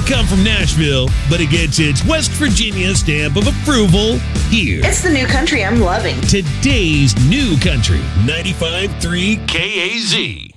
come from Nashville, but it gets its West Virginia stamp of approval here. It's the new country I'm loving. Today's new country, 95.3 KAZ.